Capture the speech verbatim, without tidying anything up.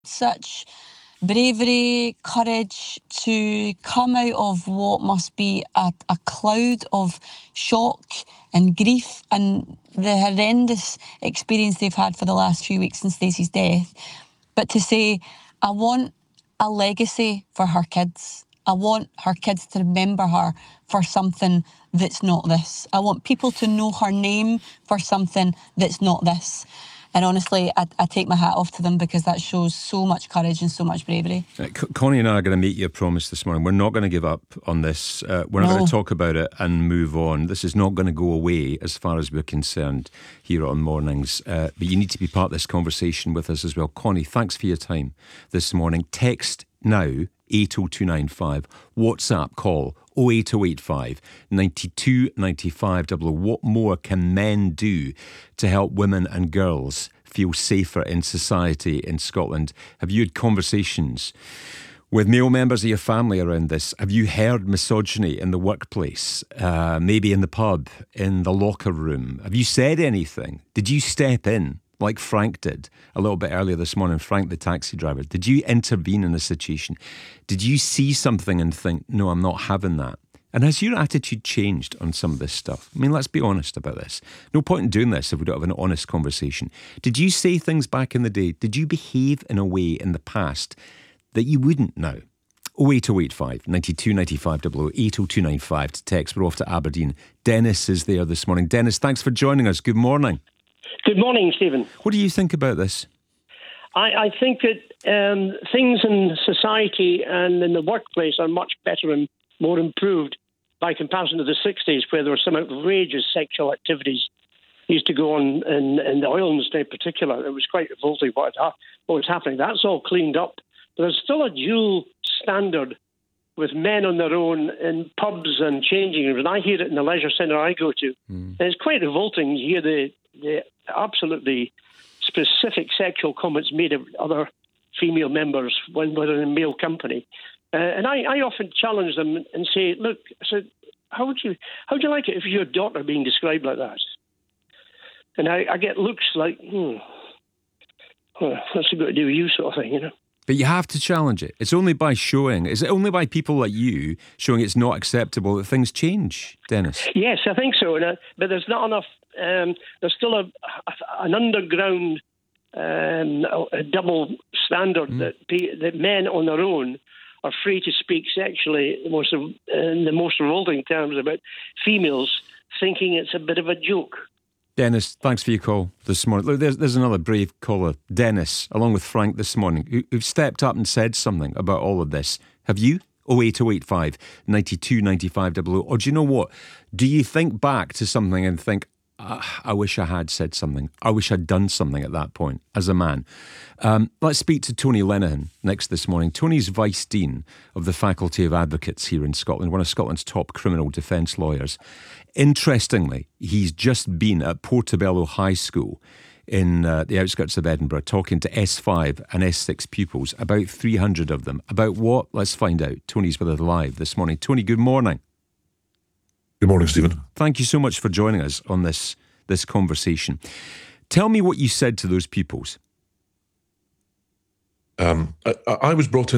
Such bravery, courage to come out of what must be a, a cloud of shock and grief and the horrendous experience they've had for the last few weeks since Stacey's death. But to say, I want a legacy for her kids. I want her kids to remember her for something that's not this. I want people to know her name for something that's not this. And honestly, I, I take my hat off to them because that shows so much courage and so much bravery. Uh, Connie and I are going to make you a promise this morning. We're not going to give up on this. Uh, we're not No. going to talk about it and move on. This is not going to go away as far as we're concerned here on Mornings. Uh, but you need to be part of this conversation with us as well. Connie, thanks for your time this morning. Text now, eight oh two nine five. WhatsApp call oh eight oh eight five, nine two nine five double oh. What more can men do to help women and girls feel safer in society in Scotland? Have you had conversations with male members of your family around this? Have you heard misogyny in the workplace, uh, maybe in the pub, in the locker room? Have you said anything? Did you step in like Frank did a little bit earlier this morning? Frank, the taxi driver, did you intervene in a situation? Did you see something and think, no, I'm not having that? And has your attitude changed on some of this stuff? I mean, let's be honest about this. No point in doing this if we don't have an honest conversation. Did you say things back in the day? Did you behave in a way in the past that you wouldn't now? oh eight oh eight five, nine two nine five double oh, eight oh two nine five to text. We're off to Aberdeen. Dennis is there this morning. Dennis, thanks for joining us. Good morning. Good morning, Stephen. What do you think about this? I, I think that um, things in society and in the workplace are much better and more improved by comparison to the sixties, where there were some outrageous sexual activities used to go on in, in the oil industry in particular. It was quite revolting what, had, what was happening. That's all cleaned up. But there's still a dual standard with men on their own in pubs and changing rooms. And I hear it in the leisure centre I go to. Mm. And it's quite revolting to hear the, the absolutely specific sexual comments made of other female members when we're in a male company. Uh, and I, I often challenge them and say, look, I said, how would you how would you like it if your daughter being described like that? And I, I get looks like, hmm, well, what's it got to do with you, sort of thing, you know? But you have to challenge it. It's only by showing, is it only by people like you showing it's not acceptable that things change, Dennis? Yes, I think so. And, uh, but there's not enough, um, there's still a, a, an underground um, a double standard mm. that, that men on their own are free to speak sexually the most, in the most revolting terms about females, thinking it's a bit of a joke. Dennis, thanks for your call this morning. Look, there's, there's another brave caller, Dennis, along with Frank this morning, who, who've stepped up and said something about all of this. Have you? oh eight oh eight five, nine two nine five double oh. Or do you know what? Do you think back to something and think, ah, I wish I had said something. I wish I'd done something at that point as a man. Um, let's speak to Tony Lenihan next this morning. Tony's Vice Dean of the Faculty of Advocates here in Scotland, one of Scotland's top criminal defence lawyers. Interestingly, he's just been at Portobello High School in uh, the outskirts of Edinburgh talking to S five and S six pupils, about three hundred of them. About what? Let's find out. Tony's with us live this morning. Tony, good morning. Good morning, Stephen. Thank you so much for joining us on this, this conversation. Tell me what you said to those pupils. Um, I, I was brought in